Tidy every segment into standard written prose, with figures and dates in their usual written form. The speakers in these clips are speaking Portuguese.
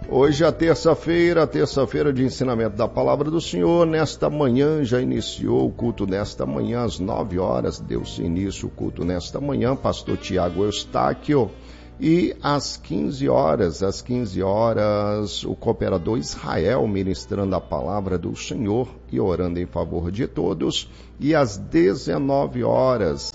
Hoje é terça-feira de ensinamento da Palavra do Senhor. Nesta manhã já iniciou o culto nesta manhã às 9 horas. Deu-se início o culto nesta manhã, pastor Tiago Eustáquio. E às 15 horas, o cooperador Israel ministrando a Palavra do Senhor e orando em favor de todos. E às 19 horas,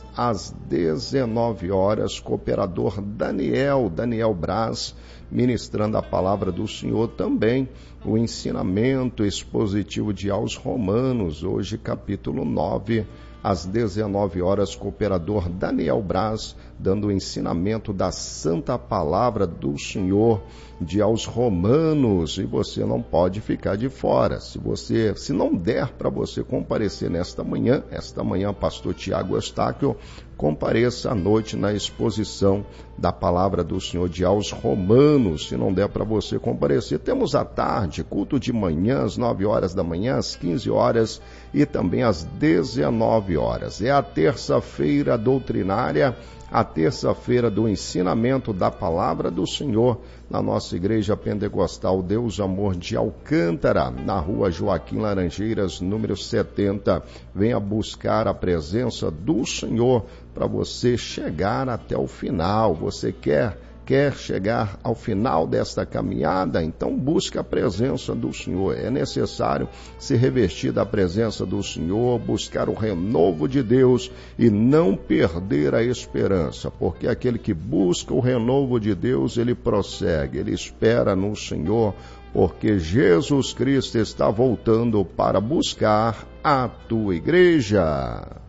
cooperador Daniel Braz, ministrando a Palavra do Senhor também, o ensinamento expositivo de aos Romanos, hoje capítulo 9, às 19 horas, cooperador Daniel Braz, dando o ensinamento da Santa Palavra do Senhor de aos Romanos, e você não pode ficar de fora. Se não der para você comparecer esta manhã, pastor Tiago Eustáquio, compareça à noite na exposição da Palavra do Senhor de aos Romanos. Se não der para você comparecer, temos à tarde, culto de manhã, às 9 horas da manhã, às 15 horas e também às 19 horas. É a terça-feira doutrinária, a terça-feira do ensinamento da Palavra do Senhor na nossa Igreja Pentecostal Deus Amor de Alcântara, na rua Joaquim Laranjeiras, número 70. Venha buscar a presença do Senhor para você chegar até o final. Você quer chegar ao final desta caminhada? Então busque a presença do Senhor. É necessário se revestir da presença do Senhor, buscar o renovo de Deus e não perder a esperança, porque aquele que busca o renovo de Deus, ele prossegue, ele espera no Senhor, porque Jesus Cristo está voltando para buscar a tua igreja.